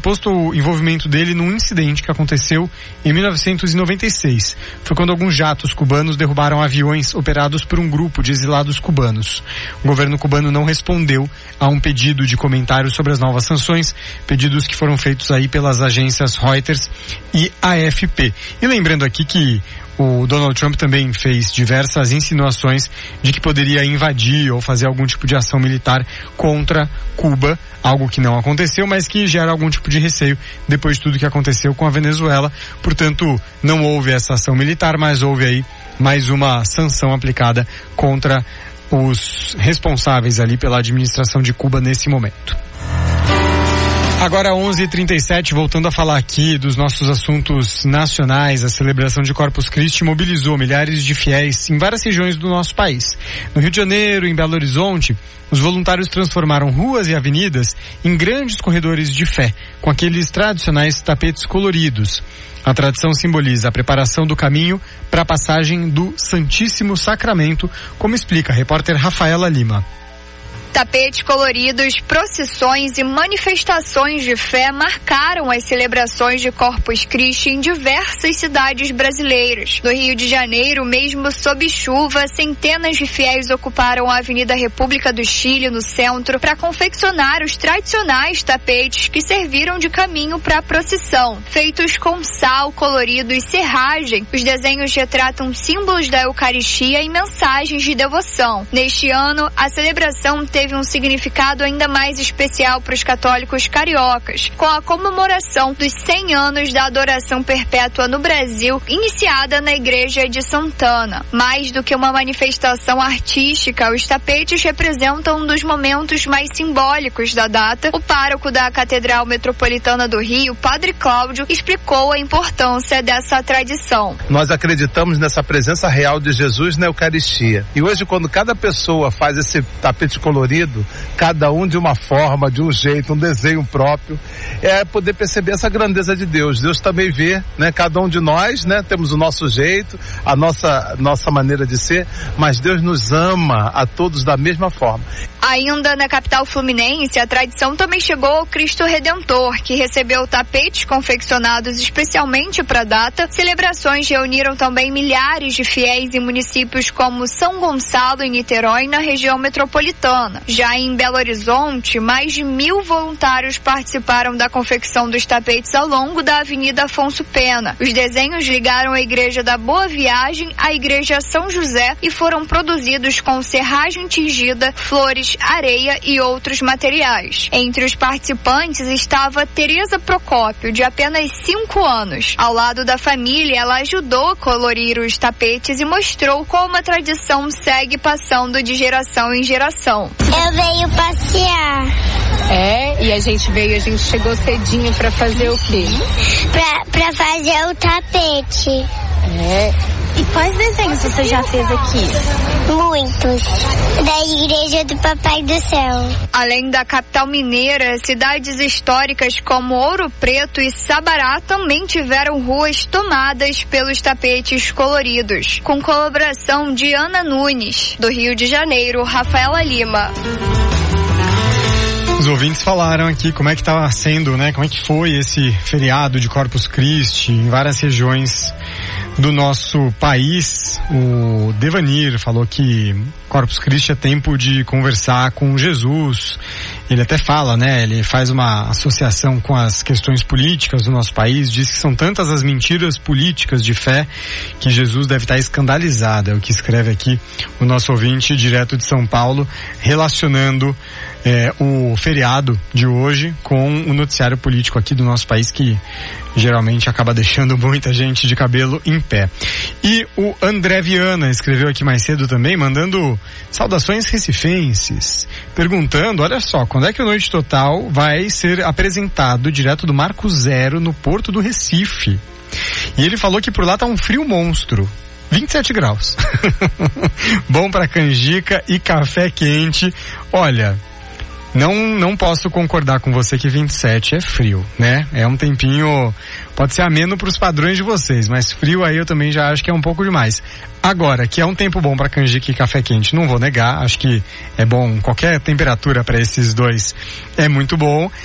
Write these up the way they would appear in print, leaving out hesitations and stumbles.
suposto envolvimento dele num incidente que aconteceu em 1996. Foi quando alguns jatos cubanos derrubaram aviões operados por um grupo de exilados cubanos. O governo cubano não respondeu a um pedido de comentários sobre as novas sanções, pedidos que foram feitos aí pelas agências Reuters e AFP. E lembrando aqui que o Donald Trump também fez diversas insinuações de que poderia invadir ou fazer algum tipo de ação militar contra Cuba, algo que não aconteceu, mas que gera algum tipo de receio depois de tudo que aconteceu com a Venezuela. Portanto, não houve essa ação militar, mas houve aí mais uma sanção aplicada contra os responsáveis ali pela administração de Cuba nesse momento. Agora 11h37, voltando a falar aqui dos nossos assuntos nacionais, a celebração de Corpus Christi mobilizou milhares de fiéis em várias regiões do nosso país. No Rio de Janeiro, em Belo Horizonte, os voluntários transformaram ruas e avenidas em grandes corredores de fé, com aqueles tradicionais tapetes coloridos. A tradição simboliza a preparação do caminho para a passagem do Santíssimo Sacramento, como explica a repórter Rafaela Lima. Tapetes coloridos, procissões e manifestações de fé marcaram as celebrações de Corpus Christi em diversas cidades brasileiras. No Rio de Janeiro, mesmo sob chuva, centenas de fiéis ocuparam a Avenida República do Chile, no centro, para confeccionar os tradicionais tapetes que serviram de caminho para a procissão. Feitos com sal, colorido e serragem, os desenhos retratam símbolos da Eucaristia e mensagens de devoção. Neste ano, a celebração teve um significado ainda mais especial para os católicos cariocas, com a comemoração dos 100 anos da adoração perpétua no Brasil, iniciada na Igreja de Santana. Mais do que uma manifestação artística, os tapetes representam um dos momentos mais simbólicos da data. O pároco da Catedral Metropolitana do Rio, Padre Cláudio, explicou a importância dessa tradição. Nós acreditamos nessa presença real de Jesus na Eucaristia. E hoje, quando cada pessoa faz esse tapete colorido, cada um de uma forma, de um jeito, um desenho próprio, é poder perceber essa grandeza de Deus. Deus também vê, né? Cada um de nós, né? Temos o nosso jeito, a nossa maneira de ser, mas Deus nos ama a todos da mesma forma. Ainda na capital fluminense, a tradição também chegou ao Cristo Redentor, que recebeu tapetes confeccionados especialmente para a data. Celebrações reuniram também milhares de fiéis em municípios como São Gonçalo e Niterói, na região metropolitana. Já em Belo Horizonte, mais de 1.000 voluntários participaram da confecção dos tapetes ao longo da Avenida Afonso Pena. Os desenhos ligaram a Igreja da Boa Viagem à Igreja São José e foram produzidos com serragem tingida, flores, areia e outros materiais. Entre os participantes estava Tereza Procópio, de apenas 5 anos. Ao lado da família, ela ajudou a colorir os tapetes e mostrou como a tradição segue passando de geração em geração. Eu venho passear. E a gente chegou cedinho pra fazer o quê? Pra fazer o tapete. E quais desenhos você já fez aqui? Muitos. Da Igreja do Papai do Céu. Além da capital mineira, cidades históricas como Ouro Preto e Sabará também tiveram ruas tomadas pelos tapetes coloridos. Com colaboração de Ana Nunes. Do Rio de Janeiro, Rafaela Lima. Os ouvintes falaram aqui como é que estava sendo, né? Como é que foi esse feriado de Corpus Christi em várias regiões do nosso país. O Devanir falou que Corpus Christi é tempo de conversar com Jesus. Ele até fala, né? Ele faz uma associação com as questões políticas do nosso país, diz que são tantas as mentiras políticas de fé que Jesus deve estar escandalizado. É o que escreve aqui o nosso ouvinte direto de São Paulo, relacionando o feriado de hoje com o noticiário político aqui do nosso país, que geralmente acaba deixando muita gente de cabelo em pé. E o André Viana escreveu aqui mais cedo também, mandando saudações recifenses, perguntando, olha só, quando é que o Noite Total vai ser apresentado direto do Marco Zero no Porto do Recife? E ele falou que por lá tá um frio monstro. 27 graus. Bom pra canjica e café quente. Olha, não posso concordar com você que 27 é frio, né? É um tempinho, pode ser ameno para os padrões de vocês, mas frio aí eu também já acho que é um pouco demais. Agora, que é um tempo bom para canjica e café quente, não vou negar, acho que é bom, qualquer temperatura para esses dois é muito bom.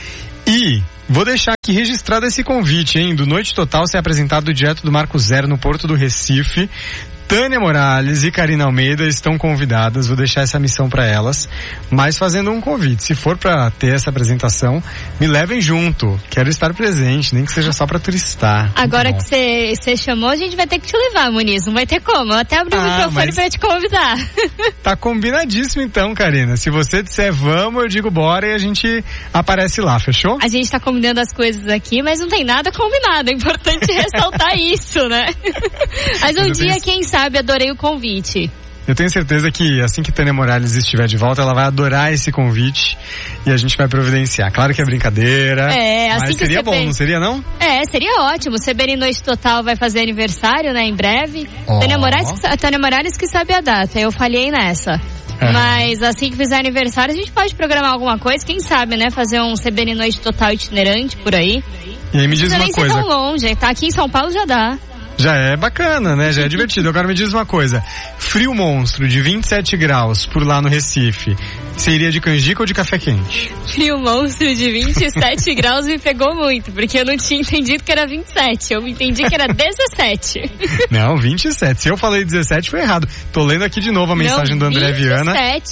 E vou deixar aqui registrado esse convite, hein? Do Noite Total ser apresentado direto do Marco Zero no Porto do Recife. Tânia Morales e Karina Almeida estão convidadas, vou deixar essa missão para elas, mas fazendo um convite, se for para ter essa apresentação, me levem junto, quero estar presente, nem que seja só para turistar. Agora que você chamou, a gente vai ter que te levar, Muniz, não vai ter como, eu até abri o microfone para te convidar. Tá combinadíssimo então, Karina, se você disser vamos, eu digo bora e a gente aparece lá, fechou? A gente tá combinando as coisas aqui, mas não tem nada combinado, é importante ressaltar isso, né? Mas um dia, quem sabe, adorei o convite. Eu tenho certeza que assim que Tânia Morales estiver de volta, ela vai adorar esse convite e a gente vai providenciar. Claro que é brincadeira, assim mas que seria bom, não seria não? Seria ótimo. O CBN Noite Total vai fazer aniversário, né, em breve. Tânia Morales que sabe a data, eu falhei nessa. Mas assim que fizer aniversário, a gente pode programar alguma coisa, quem sabe, né, fazer um CBN Noite Total itinerante por aí. E aí me diz uma coisa. Não tão longe, tá aqui em São Paulo já dá. Já é bacana, né? Já é divertido. Agora me diz uma coisa. Frio monstro de 27 graus por lá no Recife. Você iria de canjica ou de café quente? Frio monstro de 27 graus me pegou muito, porque eu não tinha entendido que era 27. Eu entendi que era 17. Não, 27. Se eu falei 17, foi errado. Tô lendo aqui de novo a mensagem do André Viana.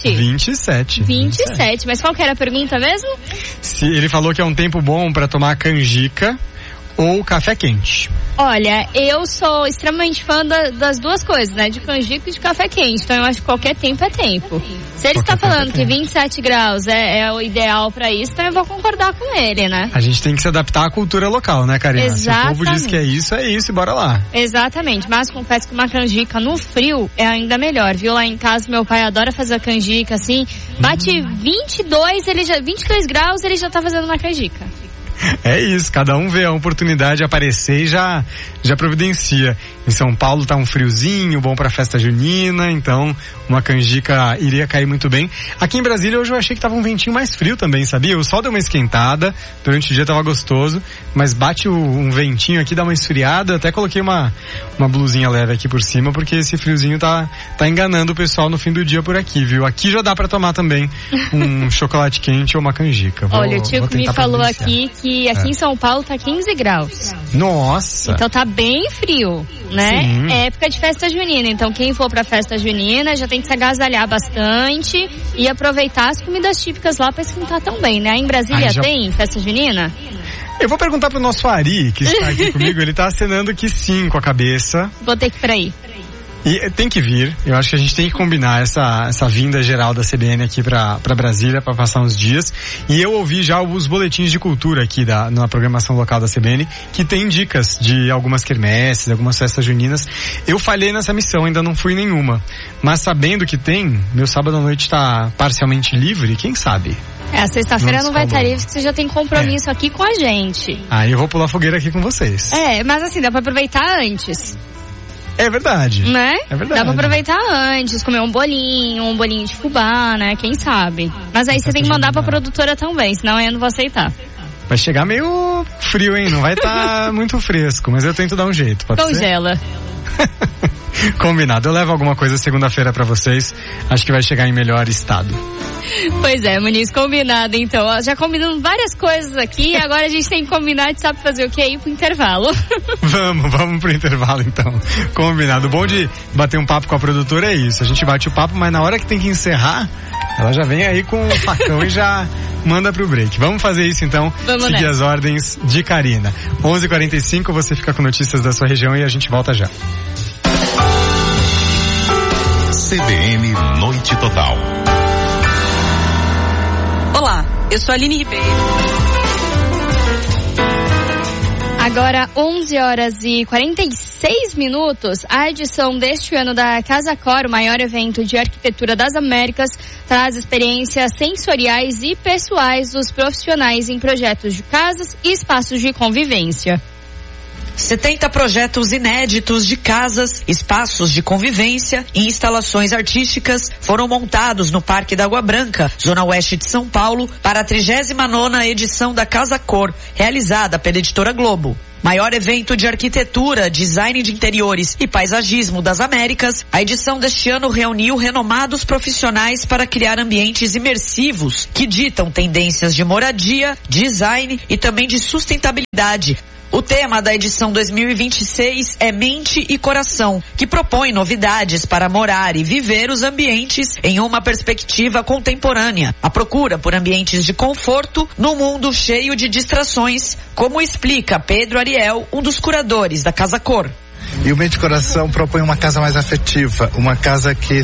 27. Mas qual que era a pergunta mesmo? Se ele falou que é um tempo bom para tomar canjica ou café quente. Olha, eu sou extremamente fã das duas coisas, né? De canjica e de café quente. Então eu acho que qualquer tempo é tempo. Se ele está falando que 27 graus é o ideal para isso, então eu vou concordar com ele, né? A gente tem que se adaptar à cultura local, né, Karina? Exatamente. Se o povo diz que é isso e bora lá. Exatamente. Mas confesso que uma canjica no frio é ainda melhor, viu? Lá em casa meu pai adora fazer a canjica, assim. Bate 22 graus, ele já tá fazendo uma canjica. É isso, cada um vê a oportunidade aparecer e já providencia. Em São Paulo tá um friozinho, bom pra festa junina, então uma canjica iria cair muito bem. Aqui em Brasília hoje eu achei que tava um ventinho mais frio também, sabia? O sol deu uma esquentada, durante o dia tava gostoso, mas bate um ventinho aqui, dá uma esfriada, até coloquei uma blusinha leve aqui por cima, porque esse friozinho tá enganando o pessoal no fim do dia por aqui, viu? Aqui já dá pra tomar também um chocolate quente ou uma canjica. Olha, o tio me falou aqui que aqui em São Paulo tá 15 graus. Nossa! Então tá bem frio, né? Sim. É época de festa junina, então quem for pra festa junina já tem que se agasalhar bastante e aproveitar as comidas típicas lá pra esquentar também, né? Em Brasília tem festa junina? Eu vou perguntar pro nosso Ari, que está aqui comigo, ele tá acenando que sim com a cabeça. Vou ter que ir pra aí. E tem que vir, eu acho que a gente tem que combinar essa vinda geral da CBN aqui pra Brasília, pra passar uns dias. E eu ouvi já os boletins de cultura aqui na programação local da CBN, que tem dicas de algumas quermesses, algumas festas juninas. Eu falhei nessa missão, ainda não fui nenhuma. Mas sabendo que tem, meu sábado à noite tá parcialmente livre, quem sabe? A sexta-feira não vai estar livre, porque você já tem compromisso aqui com a gente. Eu vou pular fogueira aqui com vocês. Mas assim, dá pra aproveitar antes. É verdade. Né? É verdade. Dá pra aproveitar antes, comer um bolinho de fubá, né? Quem sabe. Mas aí você tem que mandar pra produtora também, senão eu não vou aceitar. Vai chegar meio frio, hein? Não vai estar muito fresco, mas eu tento dar um jeito, pode Congela. ser? Combinado. Eu levo alguma coisa segunda-feira pra vocês. Acho que vai chegar em melhor estado. Pois é, Muniz, combinado então. Já combinamos várias coisas aqui, agora a gente tem que combinar, a gente sabe fazer o que? Ir pro intervalo. Vamos pro intervalo então. Combinado. O bom de bater um papo com a produtora é isso. A gente bate o papo, mas na hora que tem que encerrar, ela já vem aí com o facão e já manda pro break. Vamos fazer isso então. Vamos seguir nessa. As ordens de Karina. 11h45, você fica com notícias da sua região e a gente volta já. CBN Noite Total. Olá, eu sou a Aline Ribeiro. Agora 11h46, a edição deste ano da Casa Cor, o maior evento de arquitetura das Américas, traz experiências sensoriais e pessoais dos profissionais em projetos de casas e espaços de convivência. 70 projetos inéditos de casas, espaços de convivência e instalações artísticas foram montados no Parque da Água Branca, zona oeste de São Paulo, para a 39ª edição da Casa Cor, realizada pela Editora Globo. Maior evento de arquitetura, design de interiores e paisagismo das Américas, a edição deste ano reuniu renomados profissionais para criar ambientes imersivos que ditam tendências de moradia, design e também de sustentabilidade. O tema da edição 2026 é Mente e Coração, que propõe novidades para morar e viver os ambientes em uma perspectiva contemporânea. A procura por ambientes de conforto no mundo cheio de distrações, como explica Pedro Ariel, um dos curadores da Casa Cor. E o Mente e Coração propõe uma casa mais afetiva, uma casa que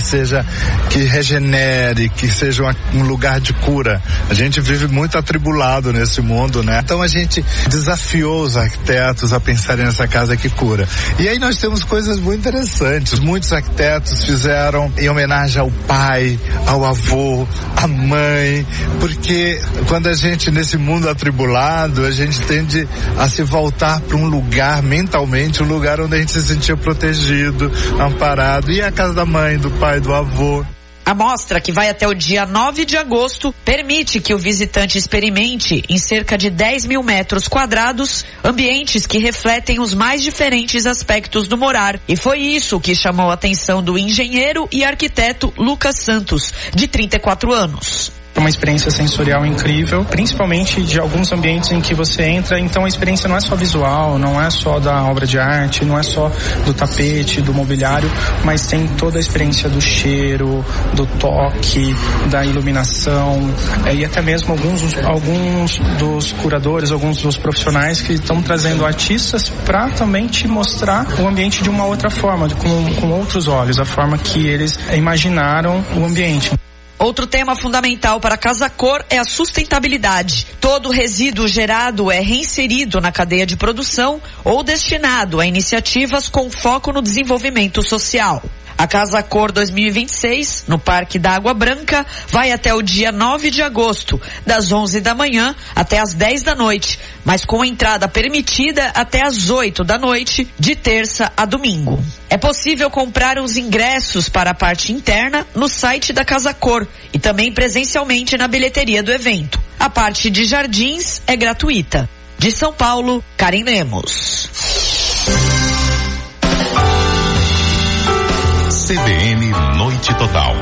regenere, que seja um lugar de cura. A gente vive muito atribulado nesse mundo, né? Então a gente desafiou os arquitetos a pensarem nessa casa que cura. E aí nós temos coisas muito interessantes. Muitos arquitetos fizeram em homenagem ao pai, ao avô, à mãe, porque quando a gente, nesse mundo atribulado, a gente tende a se voltar para um lugar, mentalmente, um lugar onde a gente se sentia protegido, amparado. E a casa da mãe, do pai, do avô. A mostra, que vai até o dia 9 de agosto, permite que o visitante experimente, em cerca de 10 mil metros quadrados, ambientes que refletem os mais diferentes aspectos do morar. E foi isso que chamou a atenção do engenheiro e arquiteto Lucas Santos, de 34 anos. Uma experiência sensorial incrível, principalmente de alguns ambientes em que você entra, então a experiência não é só visual, não é só da obra de arte, não é só do tapete, do mobiliário, mas tem toda a experiência do cheiro, do toque, da iluminação, e até mesmo alguns dos curadores, alguns dos profissionais que estão trazendo artistas para também te mostrar o ambiente de uma outra forma, com outros olhos, a forma que eles imaginaram o ambiente. Outro tema fundamental para a Casa Cor é a sustentabilidade. Todo resíduo gerado é reinserido na cadeia de produção ou destinado a iniciativas com foco no desenvolvimento social. A Casa Cor 2026, no Parque da Água Branca, vai até o dia 9 de agosto, das 11 da manhã até as 10 da noite, mas com entrada permitida até as 8 da noite, de terça a domingo. É possível comprar os ingressos para a parte interna no site da Casa Cor e também presencialmente na bilheteria do evento. A parte de jardins é gratuita. De São Paulo, Karen Lemos. CBN Noite Total.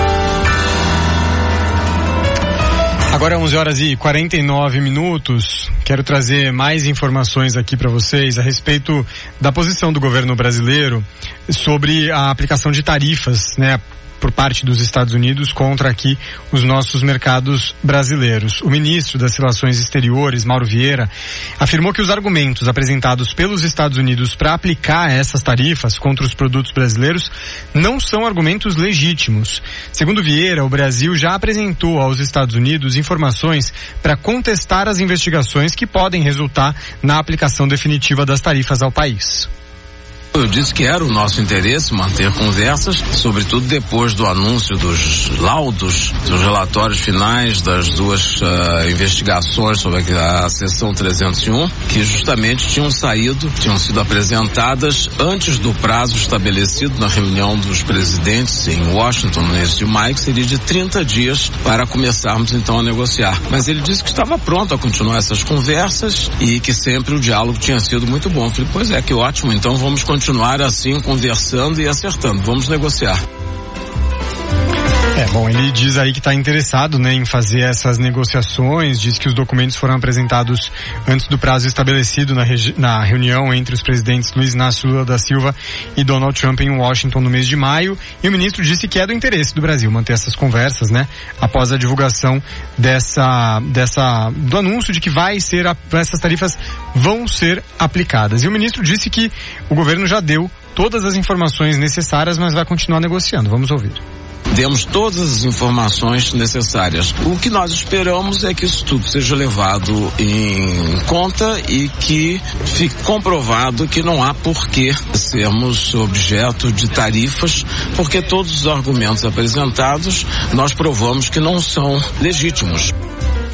Agora 11 horas e 49 minutos. Quero trazer mais informações aqui para vocês a respeito da posição do governo brasileiro sobre a aplicação de tarifas, né, por parte dos Estados Unidos contra aqui os nossos mercados brasileiros. O ministro das Relações Exteriores, Mauro Vieira, afirmou que os argumentos apresentados pelos Estados Unidos para aplicar essas tarifas contra os produtos brasileiros não são argumentos legítimos. Segundo Vieira, o Brasil já apresentou aos Estados Unidos informações para contestar as investigações que podem resultar na aplicação definitiva das tarifas ao país. Eu disse que era o nosso interesse manter conversas, sobretudo depois do anúncio dos laudos, dos relatórios finais das duas investigações sobre a seção 301, que justamente tinham sido apresentadas antes do prazo estabelecido na reunião dos presidentes em Washington no mês de maio, que seria de 30 dias para começarmos então a negociar. Mas ele disse que estava pronto a continuar essas conversas e que sempre o diálogo tinha sido muito bom. Eu falei, pois é, que ótimo, então vamos continuar assim, conversando e acertando. Vamos negociar. Bom, ele diz aí que está interessado, né, em fazer essas negociações, diz que os documentos foram apresentados antes do prazo estabelecido na reunião entre os presidentes Luiz Inácio Lula da Silva e Donald Trump em Washington no mês de maio, e o ministro disse que é do interesse do Brasil manter essas conversas, né, após a divulgação do anúncio de que essas tarifas vão ser aplicadas. E o ministro disse que o governo já deu todas as informações necessárias, mas vai continuar negociando. Vamos ouvir. Demos todas as informações necessárias. O que nós esperamos é que isso tudo seja levado em conta e que fique comprovado que não há por que sermos objeto de tarifas, porque todos os argumentos apresentados nós provamos que não são legítimos.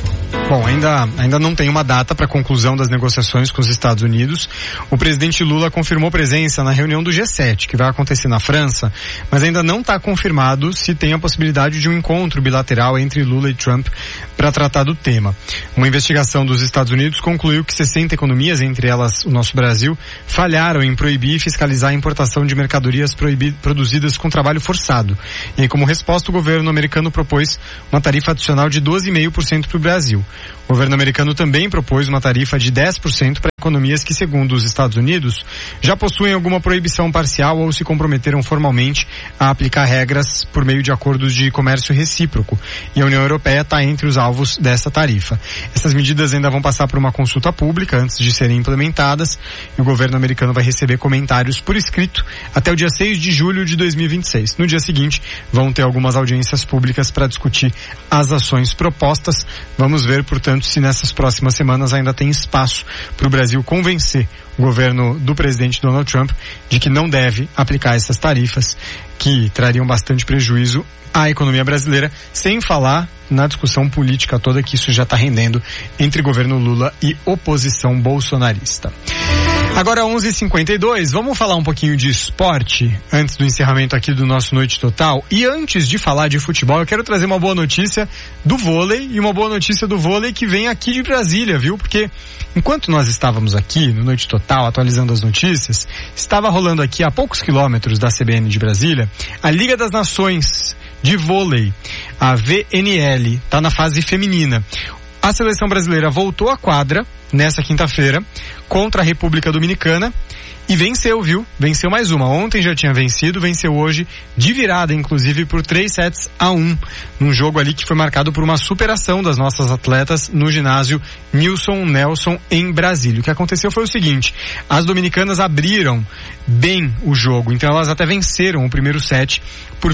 Bom, ainda não tem uma data para a conclusão das negociações com os Estados Unidos. O presidente Lula confirmou presença na reunião do G7, que vai acontecer na França, mas ainda não está confirmado se tem a possibilidade de um encontro bilateral entre Lula e Trump para tratar do tema. Uma investigação dos Estados Unidos concluiu que 60 economias, entre elas o nosso Brasil, falharam em proibir e fiscalizar a importação de mercadorias produzidas com trabalho forçado. E como resposta, o governo americano propôs uma tarifa adicional de 12,5% para o Brasil. O governo americano também propôs uma tarifa de 10% para economias que, segundo os Estados Unidos, já possuem alguma proibição parcial ou se comprometeram formalmente a aplicar regras por meio de acordos de comércio recíproco. E a União Europeia está entre os alvos dessa tarifa. Essas medidas ainda vão passar por uma consulta pública antes de serem implementadas, e o governo americano vai receber comentários por escrito até o dia 6 de julho de 2026. No dia seguinte, vão ter algumas audiências públicas para discutir as ações propostas. Vamos ver, portanto, se nessas próximas semanas ainda tem espaço para o Brasil convencer o governo do presidente Donald Trump de que não deve aplicar essas tarifas que trariam bastante prejuízo à economia brasileira, sem falar na discussão política toda que isso já está rendendo entre governo Lula e oposição bolsonarista. Agora 11h52, vamos falar um pouquinho de esporte antes do encerramento aqui do nosso Noite Total. E antes de falar de futebol, eu quero trazer uma boa notícia do vôlei, e uma boa notícia do vôlei que vem aqui de Brasília, viu? Porque enquanto nós estávamos aqui no Noite Total atualizando as notícias, estava rolando aqui a poucos quilômetros da CBN de Brasília a Liga das Nações de vôlei, a VNL, está na fase feminina. A seleção brasileira voltou à quadra nessa quinta-feira contra a República Dominicana e venceu, viu? Venceu mais uma. Ontem já tinha vencido, venceu hoje de virada, inclusive por 3-1, num jogo ali que foi marcado por uma superação das nossas atletas no ginásio Nilson Nelson em Brasília. O que aconteceu foi o seguinte: as dominicanas abriram bem o jogo, então elas até venceram o primeiro set por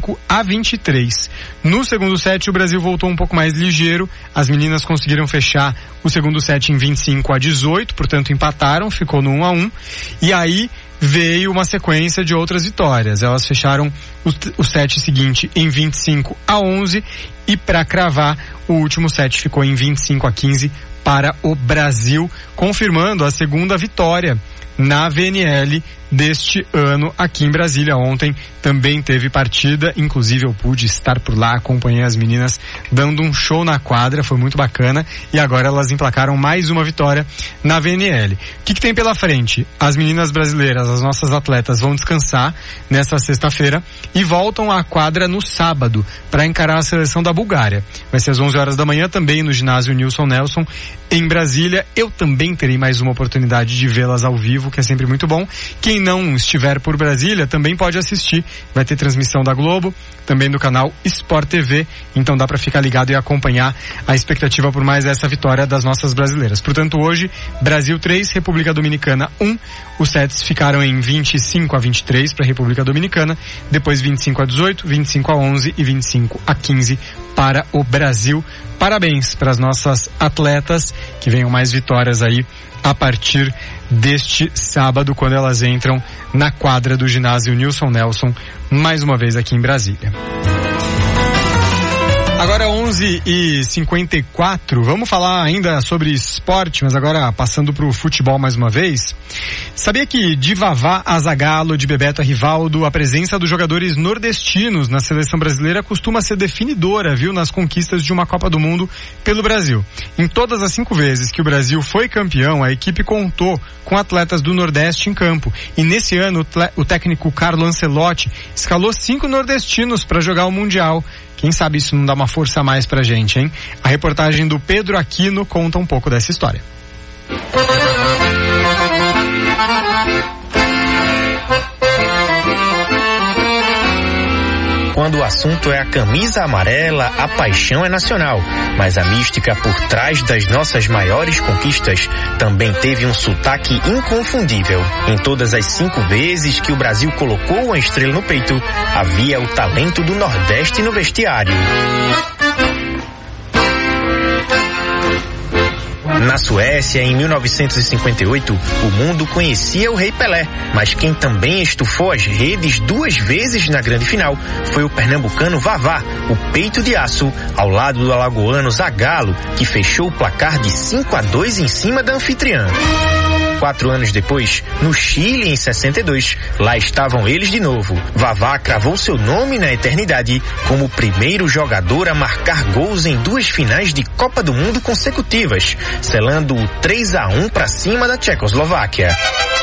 25-23. No segundo set, o Brasil voltou um pouco mais ligeiro. As meninas conseguiram fechar o segundo set em 25-18, portanto empataram, ficou no 1-1. E aí veio uma sequência de outras vitórias. Elas fecharam o set seguinte em 25-11 e para cravar, o último set ficou em 25-15 para o Brasil, confirmando a segunda vitória na VNL deste ano aqui em Brasília. Ontem também teve partida, inclusive eu pude estar por lá, acompanhei as meninas dando um show na quadra, foi muito bacana, e agora elas emplacaram mais uma vitória na VNL. O que tem pela frente? As meninas brasileiras, as nossas atletas, vão descansar nessa sexta-feira e voltam à quadra no sábado para encarar a seleção da Bulgária. Vai ser às 11 horas da manhã também no ginásio Nilson Nelson em Brasília. Eu também terei mais uma oportunidade de vê-las ao vivo, que é sempre muito bom. Quem não estiver por Brasília também pode assistir, vai ter transmissão da Globo, também do canal Sport TV, então dá para ficar ligado e acompanhar a expectativa por mais essa vitória das nossas brasileiras. Portanto, hoje, Brasil 3, República Dominicana 1, os sets ficaram em 25-23 para a República Dominicana, depois 25-18, 25-11 e 25-15 para o Brasil. Parabéns para as nossas atletas, que venham mais vitórias aí a partir deste sábado, quando elas entram na quadra do ginásio Nilson Nelson, mais uma vez aqui em Brasília. Agora 11h54, vamos falar ainda sobre esporte, mas agora passando para o futebol mais uma vez. Sabia que de Vavá a Zagallo, de Bebeto a Rivaldo, a presença dos jogadores nordestinos na seleção brasileira costuma ser definidora, viu, nas conquistas de uma Copa do Mundo pelo Brasil. Em todas as 5 vezes que o Brasil foi campeão, a equipe contou com atletas do Nordeste em campo. E nesse ano, o técnico Carlo Ancelotti escalou 5 nordestinos para jogar o Mundial. Quem sabe isso não dá uma força a mais pra gente, hein? A reportagem do Pedro Aquino conta um pouco dessa história. Quando o assunto é a camisa amarela, a paixão é nacional. Mas a mística por trás das nossas maiores conquistas também teve um sotaque inconfundível. Em todas as 5 vezes que o Brasil colocou uma estrela no peito, havia o talento do Nordeste no vestiário. Na Suécia, em 1958, o mundo conhecia o Rei Pelé, mas quem também estufou as redes 2 vezes na grande final foi o pernambucano Vavá, o peito de aço, ao lado do alagoano Zagallo, que fechou o placar de 5-2 em cima da anfitriã. 4 anos depois, no Chile, em 62, lá estavam eles de novo. Vavá cravou seu nome na eternidade como o primeiro jogador a marcar gols em 2 finais de Copa do Mundo consecutivas, selando o 3-1 para cima da Tchecoslováquia.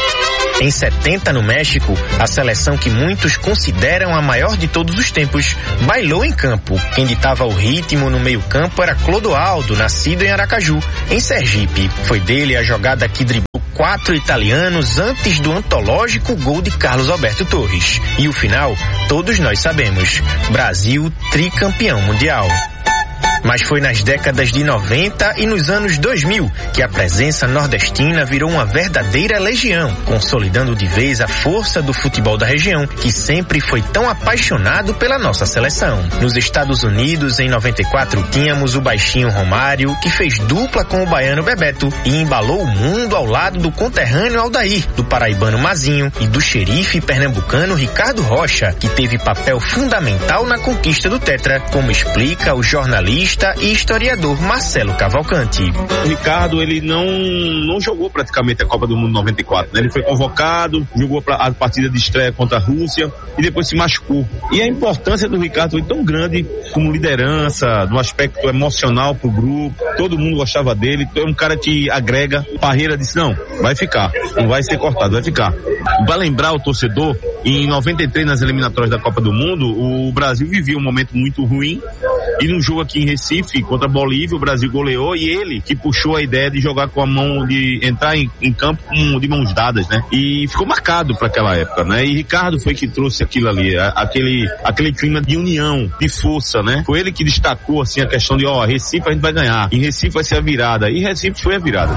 Em 70, no México, a seleção que muitos consideram a maior de todos os tempos bailou em campo. Quem ditava o ritmo no meio-campo era Clodoaldo, nascido em Aracaju, em Sergipe. Foi dele a jogada que driblou 4 italianos antes do antológico gol de Carlos Alberto Torres. E o final, todos nós sabemos: Brasil tricampeão mundial. Mas foi nas décadas de 90 e nos anos 2000 que a presença nordestina virou uma verdadeira legião, consolidando de vez a força do futebol da região, que sempre foi tão apaixonado pela nossa seleção. Nos Estados Unidos, em 94, tínhamos o baixinho Romário, que fez dupla com o baiano Bebeto e embalou o mundo ao lado do conterrâneo Aldair, do paraibano Mazinho e do xerife pernambucano Ricardo Rocha, que teve papel fundamental na conquista do Tetra, como explica o jornalista e historiador Marcelo Cavalcante. O Ricardo, ele não jogou praticamente a Copa do Mundo 94, né? Ele foi convocado, jogou a partida de estreia contra a Rússia e depois se machucou. E a importância do Ricardo foi tão grande como liderança, no aspecto emocional pro grupo, todo mundo gostava dele, é um cara que agrega. Parreira disse, não, vai ficar, não vai ser cortado, vai ficar. Para lembrar o torcedor, em 93, nas eliminatórias da Copa do Mundo, o Brasil vivia um momento muito ruim, e num jogo aqui em Recife, contra a Bolívia, o Brasil goleou, e ele que puxou a ideia de jogar com a mão, de entrar em campo de mãos dadas, né? E ficou marcado para aquela época, né? E Ricardo foi que trouxe aquilo ali, aquele clima de união, de força, né? Foi ele que destacou, assim, a questão de, Recife a gente vai ganhar, em Recife vai ser a virada, e Recife foi a virada.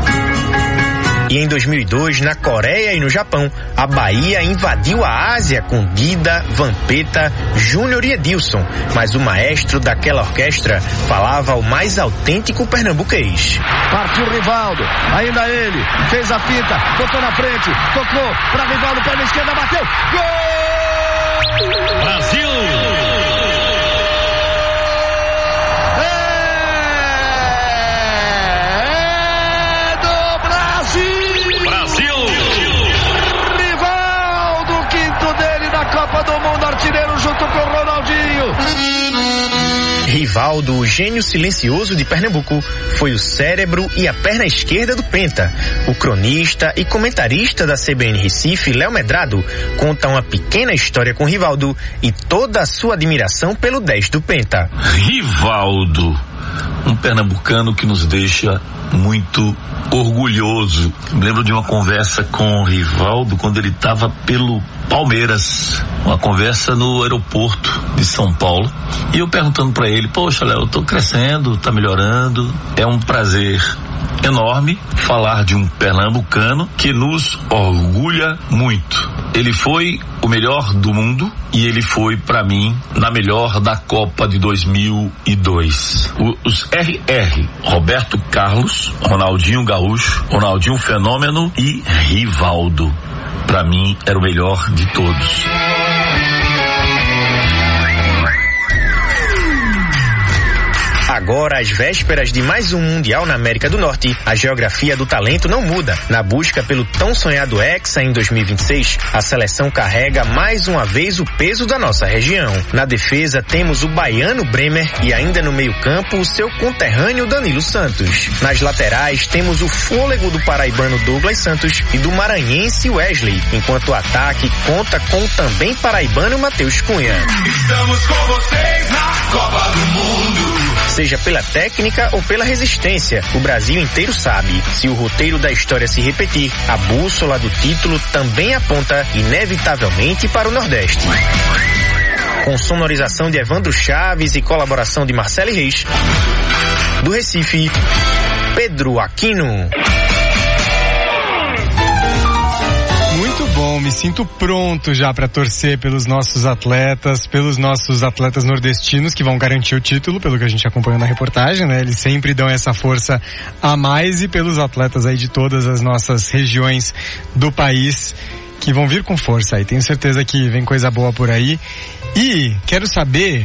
E em 2002, na Coreia e no Japão, a Bahia invadiu a Ásia com Dida, Vampeta, Júnior e Edilson. Mas o maestro daquela orquestra falava o mais autêntico pernambuquês. Partiu Rivaldo, ainda ele, fez a finta, botou na frente, tocou para Rivaldo, perna esquerda, bateu, gol! Brasil! Copa do Mundo, artilheiro junto com o Ronaldinho. Rivaldo, o gênio silencioso de Pernambuco, foi o cérebro e a perna esquerda do Penta. O cronista e comentarista da CBN Recife, Léo Medrado, conta uma pequena história com Rivaldo e toda a sua admiração pelo 10 do Penta. Rivaldo, um pernambucano que nos deixa muito orgulhoso. Me lembro de uma conversa com o Rivaldo quando ele estava pelo Palmeiras, uma conversa no aeroporto de São Paulo, e eu perguntando para ele, poxa, Léo, eu tô crescendo, tá melhorando, é um prazer enorme falar de um pernambucano que nos orgulha muito. Ele foi o melhor do mundo e ele foi, para mim, na melhor da Copa de 2002. Os RR, Roberto Carlos, Ronaldinho Gaúcho, Ronaldinho Fenômeno e Rivaldo. Para mim, era o melhor de todos. Agora, às vésperas de mais um Mundial na América do Norte, a geografia do talento não muda. Na busca pelo tão sonhado Hexa em 2026, a seleção carrega mais uma vez o peso da nossa região. Na defesa, temos o baiano Bremer e ainda no meio-campo o seu conterrâneo Danilo Santos. Nas laterais, temos o fôlego do paraibano Douglas Santos e do maranhense Wesley, enquanto o ataque conta com o também paraibano Matheus Cunha. Estamos com vocês na Copa do Mundo. Seja pela técnica ou pela resistência, o Brasil inteiro sabe. Se o roteiro da história se repetir, a bússola do título também aponta inevitavelmente para o Nordeste. Com sonorização de Evandro Chaves e colaboração de Marcelo Reis, do Recife, Pedro Aquino. Muito bom, me me sinto pronto já para torcer pelos nossos atletas nordestinos que vão garantir o título, pelo que a gente acompanhou na reportagem, né? Eles sempre dão essa força a mais, e pelos atletas aí de todas as nossas regiões do país que vão vir com força aí. Tenho certeza que vem coisa boa por aí. E quero saber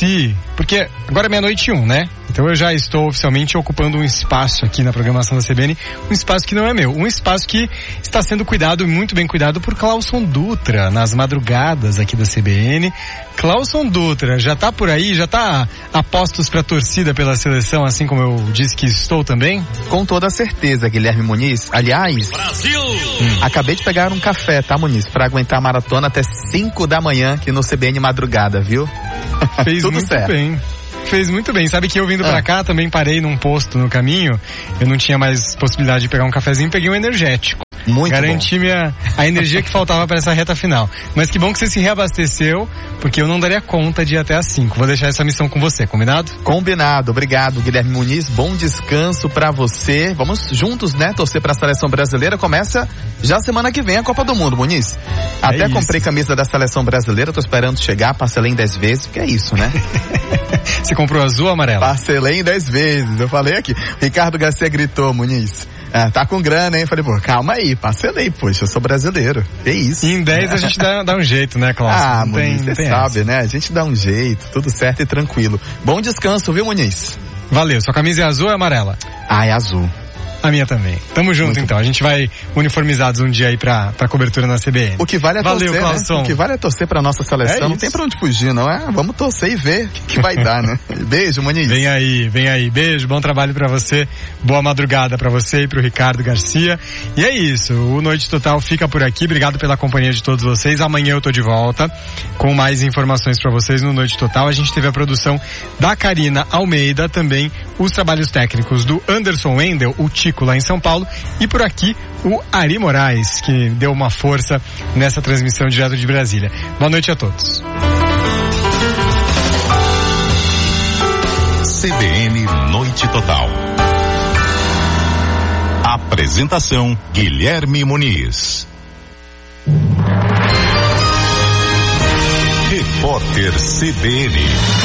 porque agora é 12:01, né? Então eu já estou oficialmente ocupando um espaço aqui na programação da CBN, um espaço que não é meu, um espaço que está sendo cuidado, muito bem cuidado, por Clauson Dutra, nas madrugadas aqui da CBN. Clauson Dutra, já tá por aí, já tá a postos pra torcida pela seleção, assim como eu disse que estou também? Com toda certeza, Guilherme Muniz. Aliás, Brasil! Acabei de pegar um café, tá, Muniz? Pra aguentar a maratona até 5 da manhã aqui no CBN Madrugada, viu? Fez tudo muito certo. Bem. Fez muito bem. Sabe que eu vindo pra cá também parei num posto no caminho. Eu não tinha mais possibilidade de pegar um cafezinho, peguei um energético. Muito Garanti a energia que faltava para essa reta final. Mas que bom que você se reabasteceu, porque eu não daria conta de ir até às 5. Vou deixar essa missão com você, combinado? Combinado. Obrigado, Guilherme Muniz. Bom descanso pra você. Vamos juntos, né, torcer pra seleção brasileira. Começa já semana que vem a Copa do Mundo, Muniz. Até comprei camisa da seleção brasileira, tô esperando chegar, parcelei em 10 vezes, porque é isso, né? Você comprou azul ou amarelo? Parcelei em 10 vezes, eu falei aqui. Ricardo Garcia gritou, Muniz. Tá com grana, hein? Falei, pô, calma aí, parcelei, poxa, eu sou brasileiro. Que isso? E em 10 a gente dá um jeito, né, Cláudio? Muniz, você sabe, né? A gente dá um jeito, tudo certo e tranquilo. Bom descanso, viu, Muniz? Valeu, sua camisa é azul ou é amarela? É azul. A minha também. Tamo junto, então. A gente vai uniformizados um dia aí pra cobertura na CBN. O que vale é Valeu, torcer, Clauson. né? O que vale é torcer pra nossa seleção. Não tem pra onde fugir, não é? Vamos torcer e ver o que vai dar, né? Beijo, Muniz. Vem aí. Beijo, bom trabalho pra você. Boa madrugada pra você e pro Ricardo Garcia. E é isso. O Noite Total fica por aqui. Obrigado pela companhia de todos vocês. Amanhã eu tô de volta com mais informações pra vocês no Noite Total. A gente teve a produção da Karina Almeida, também os trabalhos técnicos do Anderson Wendel, o Tico lá em São Paulo, e por aqui o Ari Moraes, que deu uma força nessa transmissão direto de Brasília. Boa noite a todos. CBN Noite Total. Apresentação Guilherme Muniz. Repórter CBN.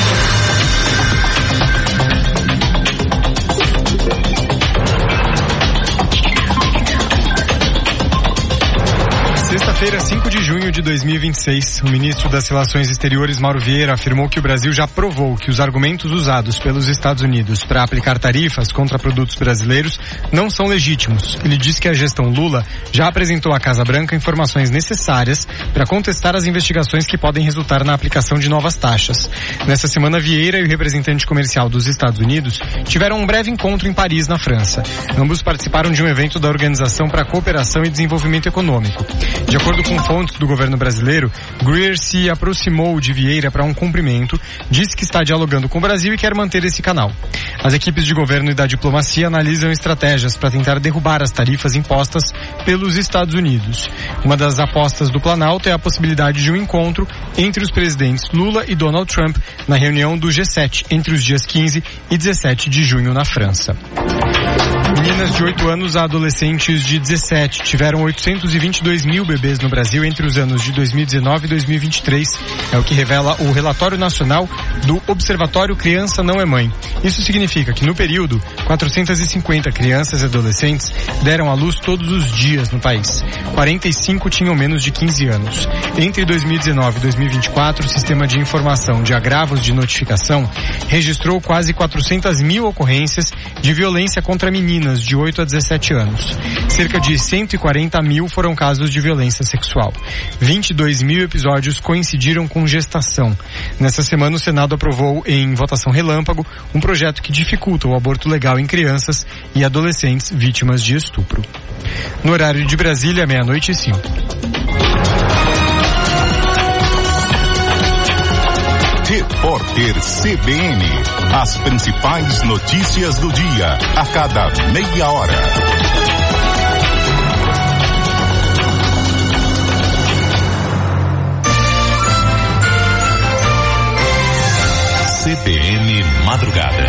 Sexta-feira, 5 de junho de 2026, o ministro das Relações Exteriores, Mauro Vieira, afirmou que o Brasil já provou que os argumentos usados pelos Estados Unidos para aplicar tarifas contra produtos brasileiros não são legítimos. Ele disse que a gestão Lula já apresentou à Casa Branca informações necessárias para contestar as investigações que podem resultar na aplicação de novas taxas. Nessa semana, Vieira e o representante comercial dos Estados Unidos tiveram um breve encontro em Paris, na França. Ambos participaram de um evento da Organização para a Cooperação e Desenvolvimento Econômico. De acordo com fontes do governo brasileiro, Greer se aproximou de Vieira para um cumprimento, disse que está dialogando com o Brasil e quer manter esse canal. As equipes de governo e da diplomacia analisam estratégias para tentar derrubar as tarifas impostas pelos Estados Unidos. Uma das apostas do Planalto é a possibilidade de um encontro entre os presidentes Lula e Donald Trump na reunião do G7 entre os dias 15 e 17 de junho na França. Meninas de 8 anos a adolescentes de 17 tiveram 822 mil bebês no Brasil entre os anos de 2019 e 2023. É o que revela o relatório nacional do Observatório Criança Não é Mãe. Isso significa que no período, 450 crianças e adolescentes deram à luz todos os dias no país. 45 tinham menos de 15 anos. Entre 2019 e 2024, o Sistema de Informação de Agravos de Notificação registrou quase 400 mil ocorrências de violência contra meninas de 8 a 17 anos. Cerca de 140 mil foram casos de violência sexual. 22 mil episódios coincidiram com gestação. Nessa semana, o Senado aprovou em votação relâmpago um projeto que dificulta o aborto legal em crianças e adolescentes vítimas de estupro. No horário de Brasília, 00:05. Repórter CBN. As principais notícias do dia, a cada meia hora. CBN Madrugada.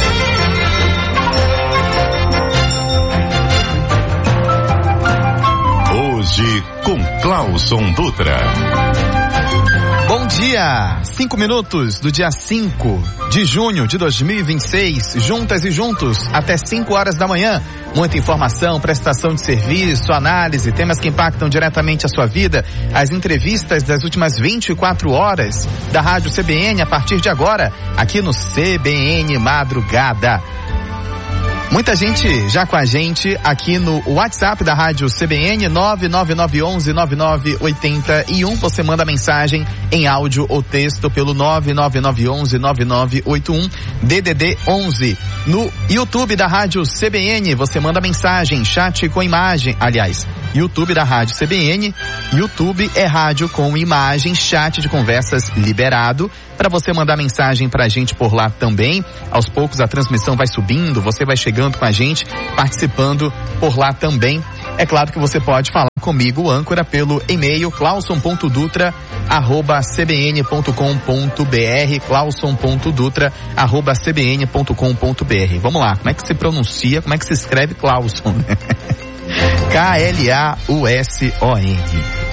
Hoje Hoje com Clauson Dutra. Bom dia! 5 minutos do dia 5 de junho de 2026. Juntas e juntos até 5 horas da manhã. Muita informação, prestação de serviço, análise, temas que impactam diretamente a sua vida. As entrevistas das últimas 24 horas da Rádio CBN a partir de agora, aqui no CBN Madrugada. Muita gente já com a gente aqui no WhatsApp da Rádio CBN, 99911-9981. Você manda mensagem em áudio ou texto pelo 99911-9981, DDD 11. No YouTube da Rádio CBN, você manda mensagem, chat com imagem. Aliás, YouTube da Rádio CBN, YouTube é rádio com imagem, chat de conversas liberado. Para você mandar mensagem pra gente por lá também. Aos poucos a transmissão vai subindo, você vai chegando com a gente, participando por lá também. É claro que você pode falar comigo, âncora, pelo e-mail clauson.dutra@cbn.com.br, clauson.dutra@cbn.com.br. Vamos lá, como é que se pronuncia, como é que se escreve Clauson? Clauson.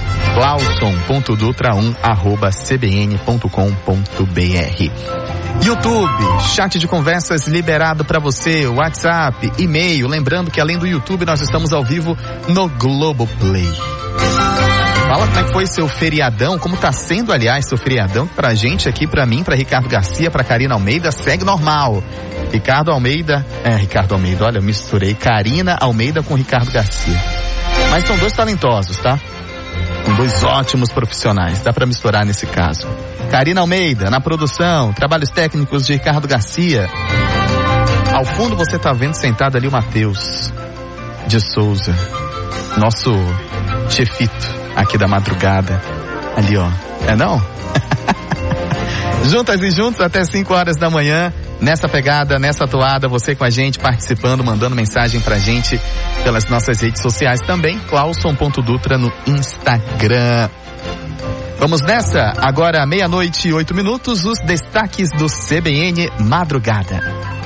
clauson.dutra1@cbn.com.br. YouTube, chat de conversas liberado para você, WhatsApp, e-mail. Lembrando que além do YouTube nós estamos ao vivo no Globoplay. Fala como é que foi seu feriadão, como tá sendo, aliás, seu feriadão pra gente aqui, pra mim, pra Ricardo Garcia, pra Karina Almeida, segue normal. Ricardo Almeida, olha, eu misturei Karina Almeida com Ricardo Garcia. Mas são dois talentosos, tá? Com dois ótimos profissionais, dá pra misturar nesse caso. Karina Almeida, na produção, trabalhos técnicos de Ricardo Garcia. Ao fundo você tá vendo sentado ali o Matheus de Souza, nosso chefito aqui da madrugada. Ali, ó. É não? Juntas e juntos até 5 horas da manhã. Nessa pegada, nessa toada, você com a gente, participando, mandando mensagem pra gente pelas nossas redes sociais também, clauson.dutra no Instagram. Vamos nessa? Agora 00:08, os destaques do CBN Madrugada.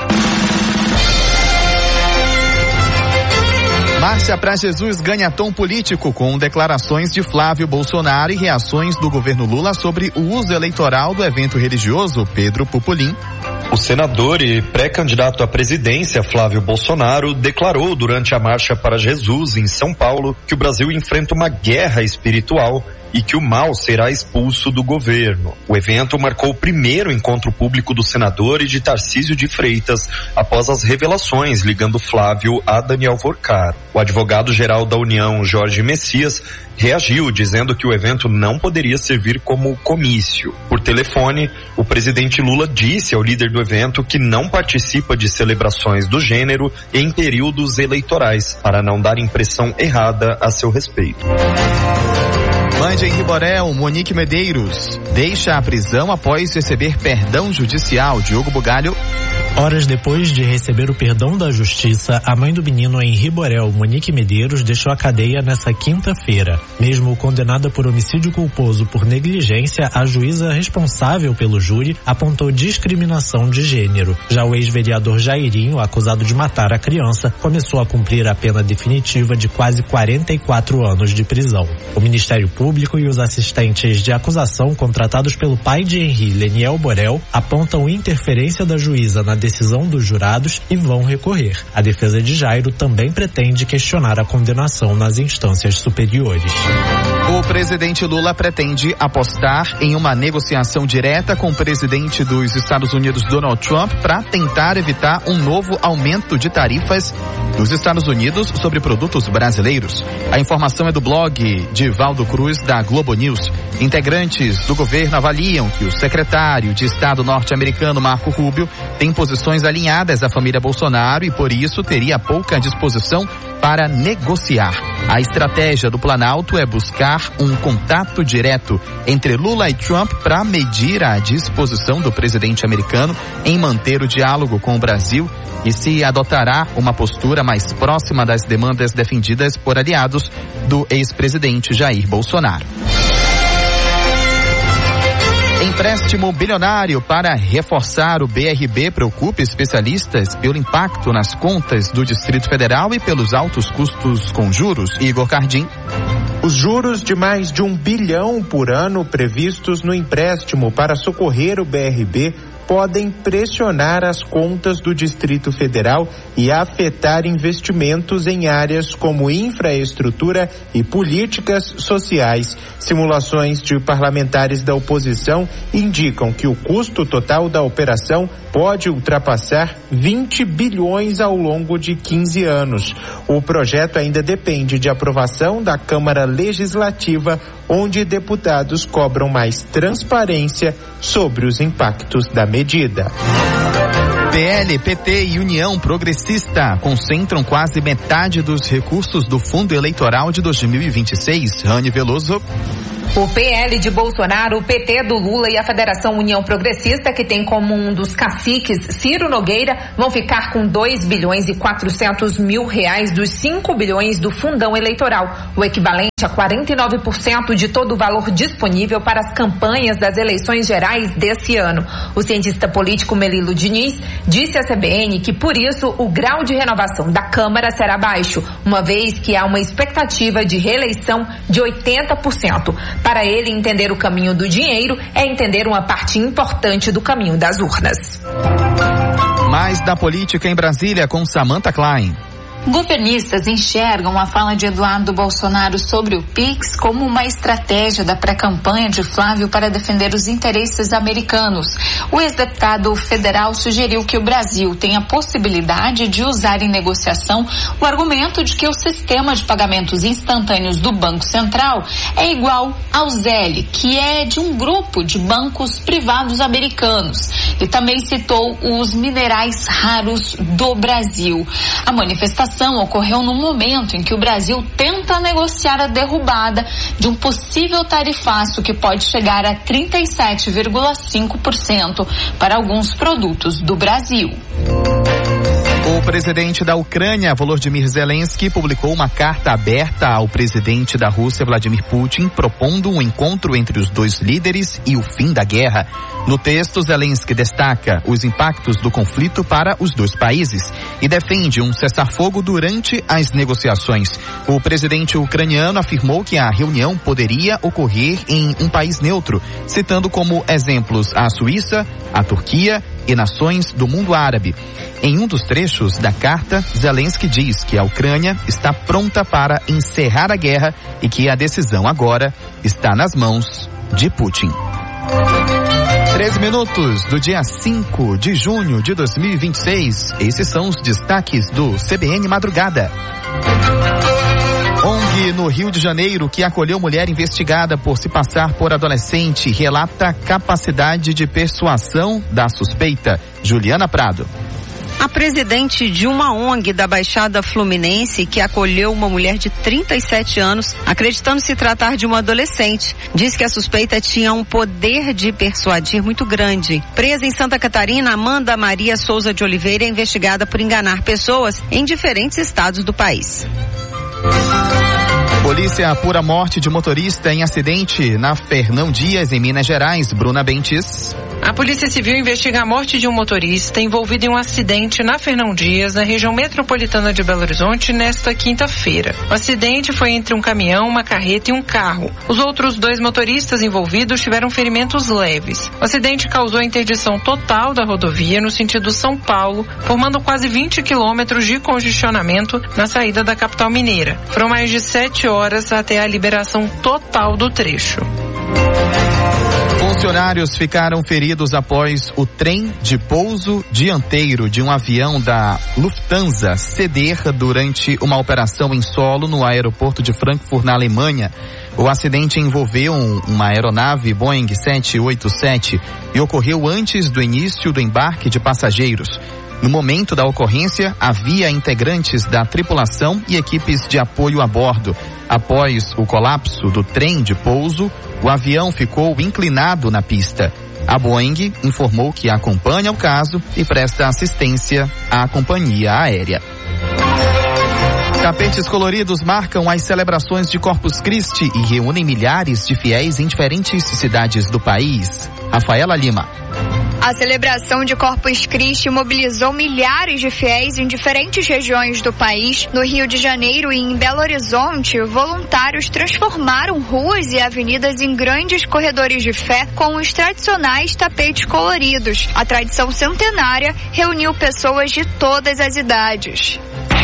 Marcha para Jesus ganha tom político com declarações de Flávio Bolsonaro e reações do governo Lula sobre o uso eleitoral do evento religioso Pedro Pupulim. O senador e pré-candidato à presidência, Flávio Bolsonaro, declarou durante a Marcha para Jesus, em São Paulo, que o Brasil enfrenta uma guerra espiritual e que o mal será expulso do governo. O evento marcou o primeiro encontro público do senador e de Tarcísio de Freitas, após as revelações ligando Flávio a Daniel Vorcar. O advogado-geral da União, Jorge Messias, reagiu dizendo que o evento não poderia servir como comício. Por telefone, o presidente Lula disse ao líder do evento que não participa de celebrações do gênero em períodos eleitorais, para não dar impressão errada a seu respeito. Mande em Riborel, Monique Medeiros deixa a prisão após receber perdão judicial. Diogo Bugalho. Horas depois de receber o perdão da justiça, a mãe do menino em Riborel, Monique Medeiros, deixou a cadeia nesta quinta-feira. Mesmo condenada por homicídio culposo por negligência, a juíza responsável pelo júri apontou discriminação de gênero. Já o ex-vereador Jairinho, acusado de matar a criança, começou a cumprir a pena definitiva de quase 44 anos de prisão. O Ministério Público e os assistentes de acusação contratados pelo pai de Henri, Leniel Borel, apontam interferência da juíza na decisão dos jurados e vão recorrer. A defesa de Jairo também pretende questionar a condenação nas instâncias superiores. O presidente Lula pretende apostar em uma negociação direta com o presidente dos Estados Unidos, Donald Trump, para tentar evitar um novo aumento de tarifas dos Estados Unidos sobre produtos brasileiros. A informação é do blog de Valdo Cruz, da Globo News. Integrantes do governo avaliam que o secretário de Estado norte-americano, Marco Rubio, tem posições alinhadas à família Bolsonaro e, por isso, teria pouca disposição para negociar. A estratégia do Planalto é buscar um contato direto entre Lula e Trump para medir a disposição do presidente americano em manter o diálogo com o Brasil e se adotará uma postura mais próxima das demandas defendidas por aliados do ex-presidente Jair Bolsonaro. Empréstimo bilionário para reforçar o BRB preocupa especialistas pelo impacto nas contas do Distrito Federal e pelos altos custos com juros. Igor Cardim. Os juros de mais de 1 bilhão por ano previstos no empréstimo para socorrer o BRB podem pressionar as contas do Distrito Federal e afetar investimentos em áreas como infraestrutura e políticas sociais. Simulações de parlamentares da oposição indicam que o custo total da operação pode ultrapassar 20 bilhões ao longo de 15 anos. O projeto ainda depende de aprovação da Câmara Legislativa, onde deputados cobram mais transparência sobre os impactos da medida. PL, PT e União Progressista concentram quase metade dos recursos do Fundo Eleitoral de 2026. Rani Veloso. O PL de Bolsonaro, o PT do Lula e a Federação União Progressista, que tem como um dos caciques Ciro Nogueira, vão ficar com 2 bilhões e 400 mil reais dos 5 bilhões do fundão eleitoral, o equivalente a 49% de todo o valor disponível para as campanhas das eleições gerais desse ano. O cientista político Melilo Diniz disse à CBN que, por isso, o grau de renovação da Câmara será baixo, uma vez que há uma expectativa de reeleição de 80%. Para ele, entender o caminho do dinheiro é entender uma parte importante do caminho das urnas. Mais da política em Brasília com Samantha Klein. Governistas enxergam a fala de Eduardo Bolsonaro sobre o PIX como uma estratégia da pré-campanha de Flávio para defender os interesses americanos. O ex-deputado federal sugeriu que o Brasil tem a possibilidade de usar em negociação o argumento de que o sistema de pagamentos instantâneos do Banco Central é igual ao ZEL, que é de um grupo de bancos privados americanos. E também citou os minerais raros do Brasil. A manifestação ocorreu no momento em que o Brasil tenta negociar a derrubada de um possível tarifaço que pode chegar a 37,5% para alguns produtos do Brasil. O presidente da Ucrânia, Volodymyr Zelensky, publicou uma carta aberta ao presidente da Rússia, Vladimir Putin, propondo um encontro entre os dois líderes e o fim da guerra. No texto, Zelensky destaca os impactos do conflito para os dois países e defende um cessar-fogo durante as negociações. O presidente ucraniano afirmou que a reunião poderia ocorrer em um país neutro, citando como exemplos a Suíça, a Turquia e nações do mundo árabe. Em um dos trechos da carta, Zelensky diz que a Ucrânia está pronta para encerrar a guerra e que a decisão agora está nas mãos de Putin. 13 minutos do dia 5 de junho de 2026. Esses são os destaques do CBN Madrugada. ONG no Rio de Janeiro, que acolheu mulher investigada por se passar por adolescente, relata capacidade de persuasão da suspeita. Juliana Prado. A presidente de uma ONG da Baixada Fluminense, que acolheu uma mulher de 37 anos, acreditando se tratar de uma adolescente, diz que a suspeita tinha um poder de persuadir muito grande. Presa em Santa Catarina, Amanda Maria Souza de Oliveira é investigada por enganar pessoas em diferentes estados do país. Polícia apura a morte de motorista em acidente na Fernão Dias, em Minas Gerais. Bruna Bentes. A Polícia Civil investiga a morte de um motorista envolvido em um acidente na Fernão Dias, na região metropolitana de Belo Horizonte, nesta quinta-feira. O acidente foi entre um caminhão, uma carreta e um carro. Os outros 2 motoristas envolvidos tiveram ferimentos leves. O acidente causou a interdição total da rodovia no sentido São Paulo, formando quase 20 quilômetros de congestionamento na saída da capital mineira. Foram mais de 7 horas até a liberação total do trecho. Funcionários ficaram feridos após o trem de pouso dianteiro de um avião da Lufthansa ceder durante uma operação em solo no aeroporto de Frankfurt, na Alemanha. O acidente envolveu uma aeronave Boeing 787 e ocorreu antes do início do embarque de passageiros. No momento da ocorrência, havia integrantes da tripulação e equipes de apoio a bordo. Após o colapso do trem de pouso, o avião ficou inclinado na pista. A Boeing informou que acompanha o caso e presta assistência à companhia aérea. Tapetes coloridos marcam as celebrações de Corpus Christi e reúnem milhares de fiéis em diferentes cidades do país. Rafaela Lima. A celebração de Corpus Christi mobilizou milhares de fiéis em diferentes regiões do país. No Rio de Janeiro e em Belo Horizonte, voluntários transformaram ruas e avenidas em grandes corredores de fé com os tradicionais tapetes coloridos. A tradição centenária reuniu pessoas de todas as idades.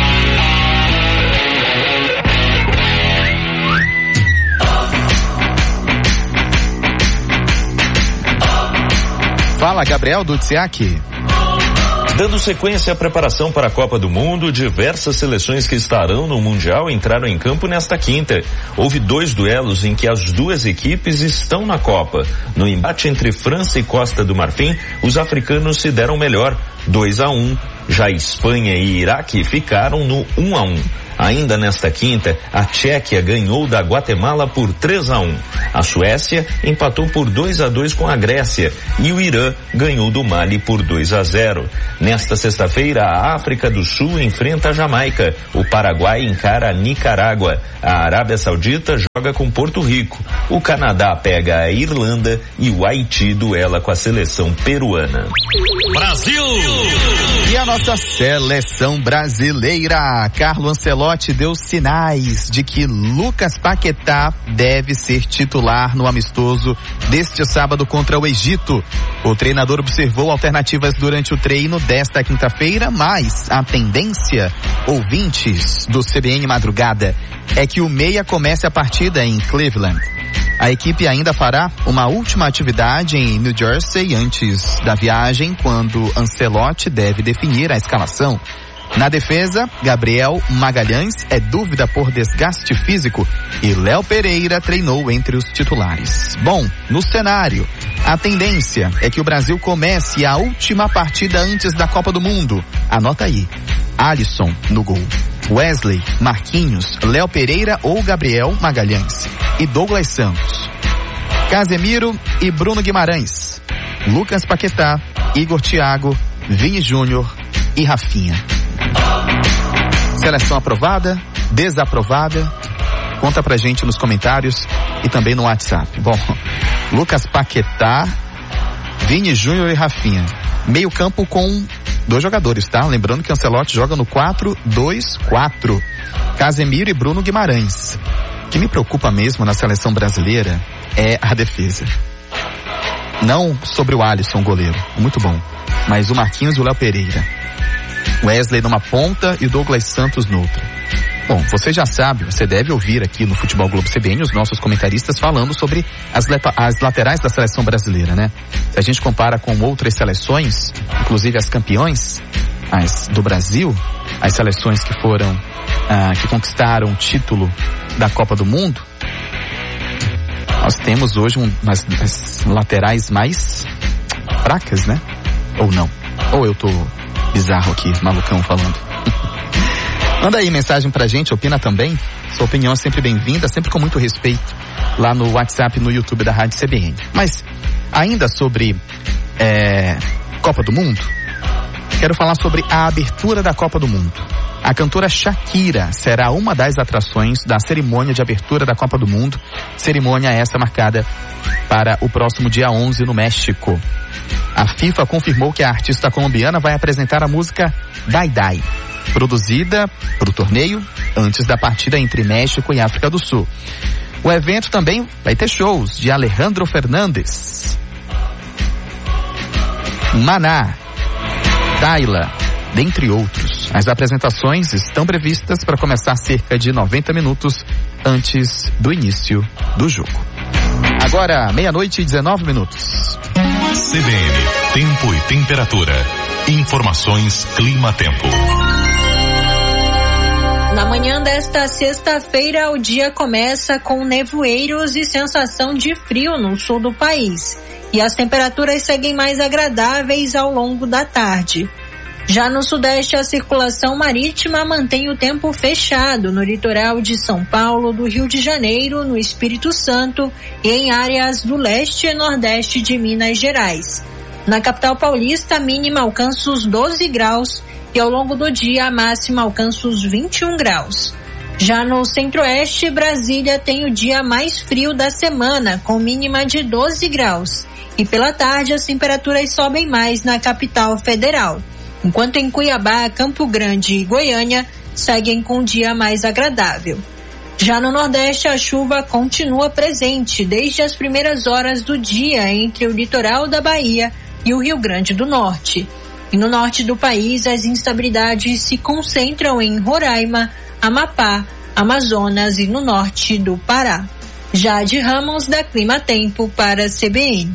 Fala, Gabriel Dutsiak. Dando sequência à preparação para a Copa do Mundo, diversas seleções que estarão no Mundial entraram em campo nesta quinta. Houve 2 duelos em que as duas equipes estão na Copa. No embate entre França e Costa do Marfim, os africanos se deram melhor, 2-1. Já Espanha e Iraque ficaram no 1-1. Ainda nesta quinta, a Tchequia ganhou da Guatemala por 3-1. A Suécia empatou por 2-2 com a Grécia e o Irã ganhou do Mali por 2-0. Nesta sexta-feira, a África do Sul enfrenta a Jamaica. O Paraguai encara a Nicarágua. A Arábia Saudita joga com Porto Rico. O Canadá pega a Irlanda e o Haiti duela com a seleção peruana. Brasil! E a nossa seleção brasileira, Carlo Ancelotti deu sinais de que Lucas Paquetá deve ser titular no amistoso deste sábado contra o Egito. O treinador observou alternativas durante o treino desta quinta-feira, mas a tendência, ouvintes do CBN Madrugada, é que o meia comece a partida em Cleveland. A equipe ainda fará uma última atividade em New Jersey antes da viagem, quando Ancelotti deve definir a escalação. Na defesa, Gabriel Magalhães é dúvida por desgaste físico e Léo Pereira treinou entre os titulares. Bom, no cenário, a tendência é que o Brasil comece a última partida antes da Copa do Mundo. Anota aí: Alisson no gol, Wesley, Marquinhos, Léo Pereira ou Gabriel Magalhães e Douglas Santos, Casemiro e Bruno Guimarães, Lucas Paquetá, Igor Thiago, Vini Júnior e Rafinha. Seleção aprovada, desaprovada? Conta pra gente nos comentários e também no WhatsApp. Bom, Lucas Paquetá, Vini Júnior e Rafinha. Meio campo com 2 jogadores, tá? Lembrando que Ancelotti joga no 4-2-4. Casemiro e Bruno Guimarães. O que me preocupa mesmo na seleção brasileira é a defesa. Não sobre o Alisson, goleiro, muito bom, mas o Marquinhos e o Léo Pereira. Wesley numa ponta e o Douglas Santos noutra. Bom, você já sabe, você deve ouvir aqui no Futebol Globo CBN os nossos comentaristas falando sobre as laterais da seleção brasileira, né? Se a gente compara com outras seleções, inclusive as campeões do Brasil, as seleções que foram, que conquistaram o título da Copa do Mundo, nós temos hoje umas das laterais mais fracas, né? Ou não? Ou eu tô bizarro aqui, malucão falando. Manda aí mensagem pra gente, opina também. Sua opinião é sempre bem-vinda, sempre com muito respeito, lá no WhatsApp e no YouTube da Rádio CBN. Mas, ainda sobre Copa do Mundo, quero falar sobre a abertura da Copa do Mundo. A cantora Shakira será uma das atrações da cerimônia de abertura da Copa do Mundo, cerimônia essa marcada para o próximo dia 11 no México. A FIFA confirmou que a artista colombiana vai apresentar a música Dai Dai, produzida para o torneio antes da partida entre México e África do Sul. O evento também vai ter shows de Alejandro Fernandes, Maná, Tayla, dentre outros. As apresentações estão previstas para começar cerca de 90 minutos antes do início do jogo. Agora, 12:19. CBN, tempo e temperatura. Informações Clima-Tempo. Na manhã desta sexta-feira, o dia começa com nevoeiros e sensação de frio no sul do país. E as temperaturas seguem mais agradáveis ao longo da tarde. Já no sudeste, a circulação marítima mantém o tempo fechado no litoral de São Paulo, do Rio de Janeiro, no Espírito Santo e em áreas do leste e nordeste de Minas Gerais. Na capital paulista, a mínima alcança os 12 graus e ao longo do dia a máxima alcança os 21 graus. Já no centro-oeste, Brasília tem o dia mais frio da semana, com mínima de 12 graus. E pela tarde as temperaturas sobem mais na capital federal. Enquanto em Cuiabá, Campo Grande e Goiânia seguem com um dia mais agradável. Já no Nordeste, a chuva continua presente desde as primeiras horas do dia entre o litoral da Bahia e o Rio Grande do Norte. E no norte do país, as instabilidades se concentram em Roraima, Amapá, Amazonas e no norte do Pará. Jade Ramos, da Clima Tempo, para a CBN.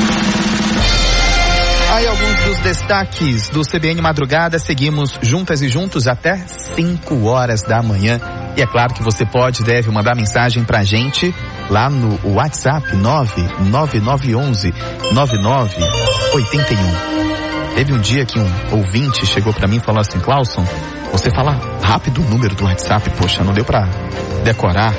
Aí alguns dos destaques do CBN Madrugada. Seguimos juntas e juntos até 5 horas da manhã. E é claro que você pode e deve mandar mensagem pra gente lá no WhatsApp 99911-9981. Teve um dia que um ouvinte chegou pra mim e falou assim: Clauson, você fala rápido o número do WhatsApp, poxa, não deu pra decorar.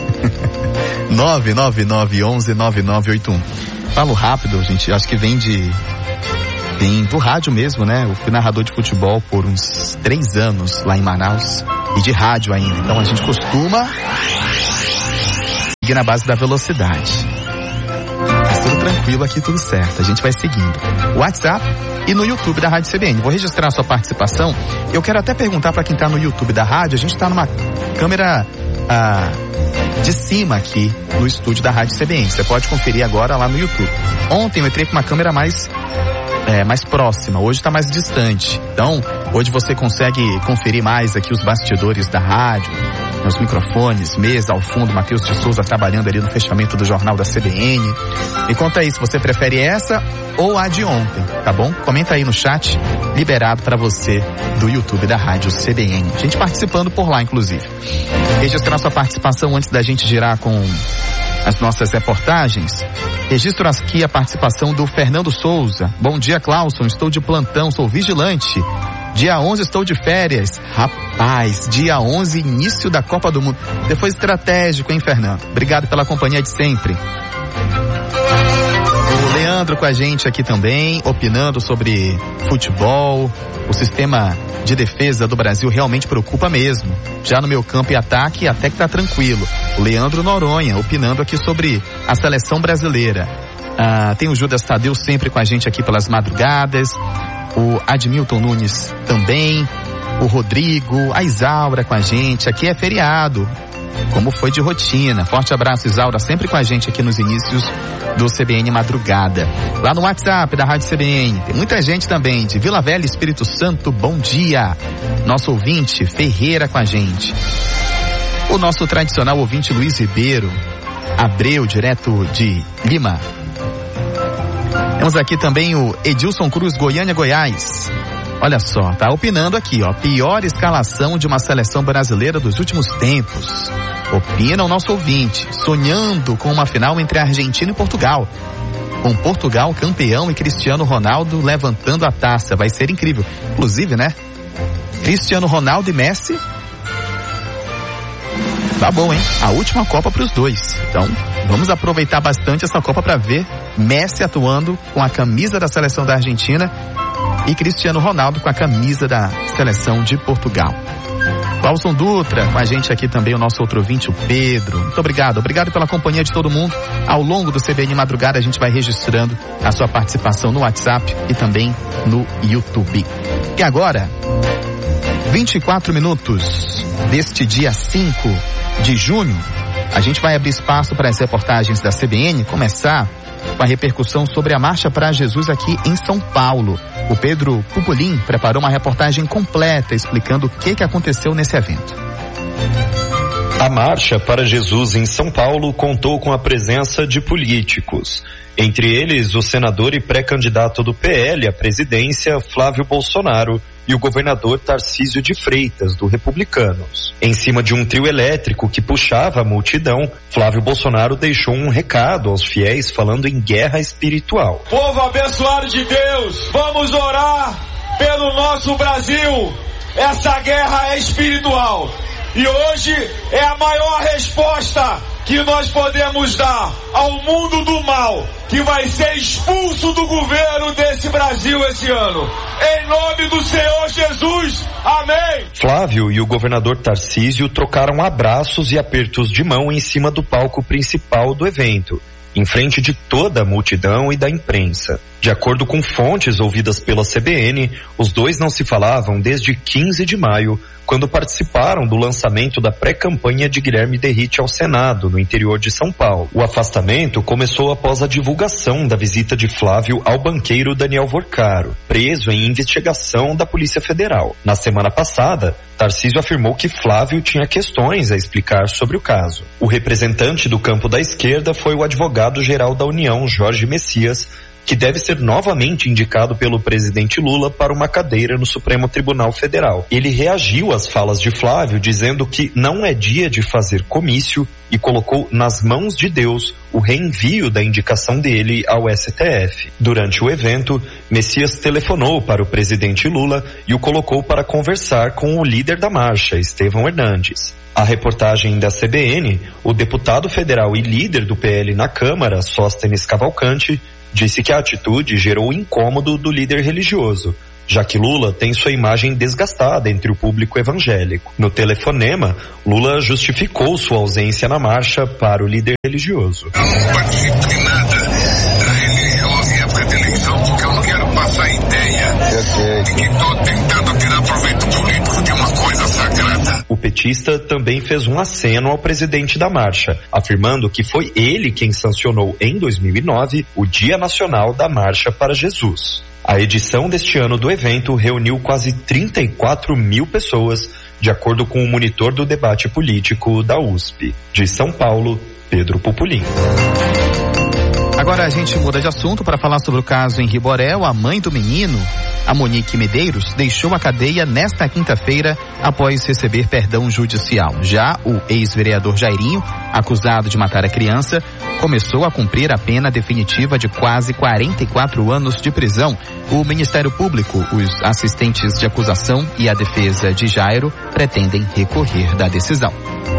99911-9981. Falo rápido, gente, acho que vem do rádio mesmo, né? Eu fui narrador de futebol por uns 3 anos lá em Manaus e de rádio ainda. Então a gente costuma seguir na base da velocidade. Mas tudo tranquilo aqui, tudo certo. A gente vai seguindo. WhatsApp e no YouTube da Rádio CBN. Vou registrar a sua participação. Eu quero até perguntar para quem tá no YouTube da rádio. A gente tá numa câmera de cima aqui no estúdio da Rádio CBN. Você pode conferir agora lá no YouTube. Ontem eu entrei com uma câmera mais próxima, hoje está mais distante. Então, hoje você consegue conferir mais aqui os bastidores da rádio, nos microfones, mesa ao fundo, Matheus de Souza trabalhando ali no fechamento do Jornal da CBN. Me conta aí se você prefere essa ou a de ontem, tá bom? Comenta aí no chat, liberado para você do YouTube da Rádio CBN. A gente participando por lá, inclusive. Registrar sua participação antes da gente girar com as nossas reportagens. Registro aqui a participação do Fernando Souza. Bom dia, Clauson, estou de plantão, sou vigilante. Dia 11 estou de férias. Rapaz, dia 11, início da Copa do Mundo. Foi estratégico, hein, Fernando? Obrigado pela companhia de sempre. O Leandro com a gente aqui também, opinando sobre futebol. O sistema de defesa do Brasil realmente preocupa mesmo. Já no meu campo e ataque, até que tá tranquilo. O Leandro Noronha opinando aqui sobre a seleção brasileira. Tem o Judas Tadeu sempre com a gente aqui pelas madrugadas. O Admilton Nunes também. O Rodrigo, a Isaura com a gente. Aqui é feriado, como foi de rotina. Forte abraço, Isaura, sempre com a gente aqui nos inícios do CBN Madrugada. Lá no WhatsApp da Rádio CBN, tem muita gente também de Vila Velha, Espírito Santo, bom dia. Nosso ouvinte Ferreira com a gente. O nosso tradicional ouvinte Luiz Ribeiro Abreu, direto de Lima. Temos aqui também o Edilson Cruz, Goiânia, Goiás. Olha só, tá opinando aqui, ó. Pior escalação de uma seleção brasileira dos últimos tempos. Opina o nosso ouvinte, sonhando com uma final entre a Argentina e Portugal. Com Portugal campeão e Cristiano Ronaldo levantando a taça. Vai ser incrível. Inclusive, né? Cristiano Ronaldo e Messi. Tá bom, hein? A última Copa para os dois. Então, vamos aproveitar bastante essa Copa para ver Messi atuando com a camisa da seleção da Argentina e Cristiano Ronaldo com a camisa da seleção de Portugal. Clauson Dutra, com a gente aqui também o nosso outro ouvinte, o Pedro. Muito obrigado. Obrigado pela companhia de todo mundo. Ao longo do CBN Madrugada a gente vai registrando a sua participação no WhatsApp e também no YouTube. E agora, 24 minutos deste dia 5 de junho, a gente vai abrir espaço para as reportagens da CBN, começar com a repercussão sobre a Marcha para Jesus aqui em São Paulo. O Pedro Pupolin preparou uma reportagem completa explicando o que aconteceu nesse evento. A Marcha para Jesus em São Paulo contou com a presença de políticos. Entre eles, o senador e pré-candidato do PL à presidência, Flávio Bolsonaro, e o governador Tarcísio de Freitas, do Republicanos. Em cima de um trio elétrico que puxava a multidão, Flávio Bolsonaro deixou um recado aos fiéis falando em guerra espiritual. Povo abençoado de Deus, vamos orar pelo nosso Brasil. Essa guerra é espiritual. E hoje é a maior resposta que nós podemos dar ao mundo do mal, que vai ser expulso do governo desse Brasil esse ano. Em nome do Senhor Jesus, amém! Flávio e o governador Tarcísio trocaram abraços e apertos de mão em cima do palco principal do evento, em frente de toda a multidão e da imprensa. De acordo com fontes ouvidas pela CBN, os dois não se falavam desde 15 de maio, quando participaram do lançamento da pré-campanha de Guilherme Derrite ao Senado, no interior de São Paulo. O afastamento começou após a divulgação da visita de Flávio ao banqueiro Daniel Vorcaro, preso em investigação da Polícia Federal. Na semana passada, Tarcísio afirmou que Flávio tinha questões a explicar sobre o caso. O representante do campo da esquerda foi o advogado-geral da União, Jorge Messias, que deve ser novamente indicado pelo presidente Lula para uma cadeira no Supremo Tribunal Federal. Ele reagiu às falas de Flávio, dizendo que não é dia de fazer comício e colocou nas mãos de Deus o reenvio da indicação dele ao STF. Durante o evento, Messias telefonou para o presidente Lula e o colocou para conversar com o líder da marcha, Estevão Hernandes. A reportagem da CBN, o deputado federal e líder do PL na Câmara, Sóstenes Cavalcante, disse que a atitude gerou incômodo do líder religioso, já que Lula tem sua imagem desgastada entre o público evangélico. No telefonema, Lula justificou sua ausência na marcha para o líder religioso. Eu não participo de nada religioso em época de eleição, porque eu não quero passar ideia de que estou tentando tirar proveito político de uma coisa sagrada. O petista também fez um aceno ao presidente da marcha, afirmando que foi ele quem sancionou em 2009 o Dia Nacional da Marcha para Jesus. A edição deste ano do evento reuniu quase 34 mil pessoas, de acordo com o monitor do debate político da USP. De São Paulo, Pedro Pupulim. Agora a gente muda de assunto para falar sobre o caso em Riborel. A mãe do menino, a Monique Medeiros, deixou a cadeia nesta quinta-feira após receber perdão judicial. Já o ex-vereador Jairinho, acusado de matar a criança, começou a cumprir a pena definitiva de quase 44 anos de prisão. O Ministério Público, os assistentes de acusação e a defesa de Jairo pretendem recorrer da decisão.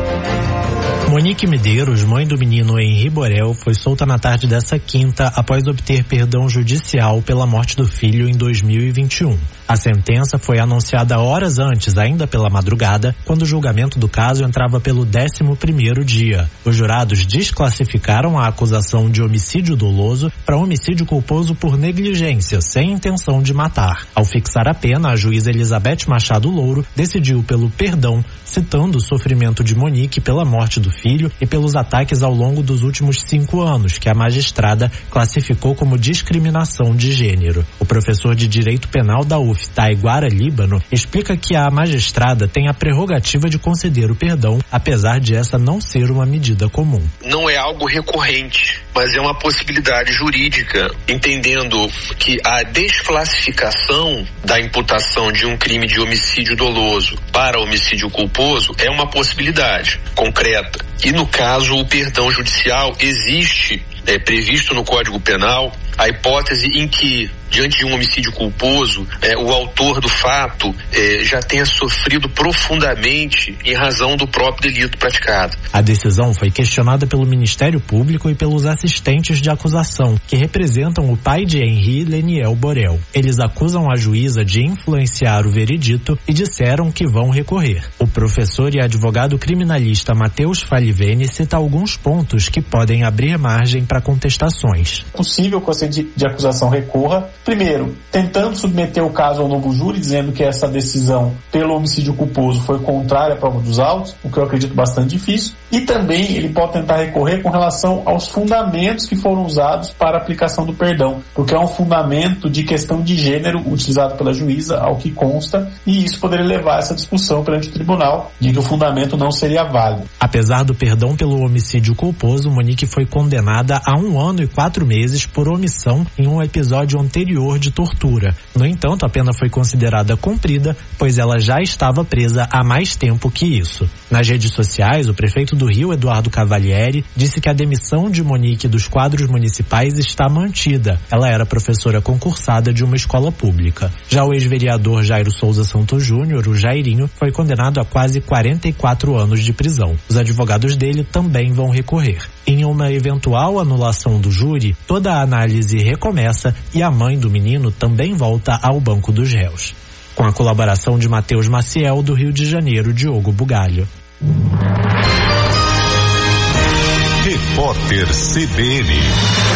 Monique Medeiros, mãe do menino em Riborel, foi solta na tarde dessa quinta após obter perdão judicial pela morte do filho em 2021. A sentença foi anunciada horas antes, ainda pela madrugada, quando o julgamento do caso entrava pelo 11º dia. Os jurados desclassificaram a acusação de homicídio doloso para homicídio culposo por negligência, sem intenção de matar. Ao fixar a pena, a juíza Elizabeth Machado Louro decidiu pelo perdão, citando o sofrimento de Monique pela morte do filho e pelos ataques ao longo dos últimos 5 anos, que a magistrada classificou como discriminação de gênero. O professor de Direito Penal da UF, Taiguara Líbano, explica que a magistrada tem a prerrogativa de conceder o perdão, apesar de essa não ser uma medida comum. Não é algo recorrente, mas é uma possibilidade jurídica, entendendo que a desclassificação da imputação de um crime de homicídio doloso para homicídio culposo é uma possibilidade concreta. E no caso, o perdão judicial existe, previsto no Código Penal, a hipótese em que, diante de um homicídio culposo, o autor do fato já tenha sofrido profundamente em razão do próprio delito praticado. A decisão foi questionada pelo Ministério Público e pelos assistentes de acusação, que representam o pai de Henri, Leniel Borel. Eles acusam a juíza de influenciar o veredito e disseram que vão recorrer. O professor e advogado criminalista Matheus Falivene cita alguns pontos que podem abrir margem para contestações. É possível que você de acusação recorra, primeiro, tentando submeter o caso ao novo júri, dizendo que essa decisão pelo homicídio culposo foi contrária à prova dos autos, o que eu acredito bastante difícil, e também ele pode tentar recorrer com relação aos fundamentos que foram usados para a aplicação do perdão, porque é um fundamento de questão de gênero utilizado pela juíza, ao que consta, e isso poderia levar a essa discussão perante o tribunal, de que o fundamento não seria válido. Apesar do perdão pelo homicídio culposo, Monique foi condenada a 1 ano e 4 meses por homicídio omissão em um episódio anterior de tortura. No entanto, a pena foi considerada cumprida, pois ela já estava presa há mais tempo que isso. Nas redes sociais, o prefeito do Rio, Eduardo Cavalieri, disse que a demissão de Monique dos quadros municipais está mantida. Ela era professora concursada de uma escola pública. Já o ex-vereador Jairo Souza Santos Júnior, o Jairinho, foi condenado a quase 44 anos de prisão. Os advogados dele também vão recorrer. Em uma eventual anulação do júri, toda a análise recomeça e a mãe do menino também volta ao banco dos réus. Com a colaboração de Matheus Maciel, do Rio de Janeiro, Diogo Bugalho. Repórter CBN.